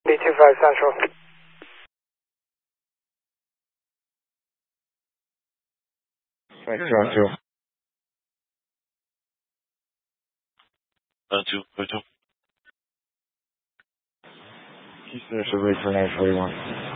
B25 Central. Thanks, John, too. Two. Houston, should wait for 941.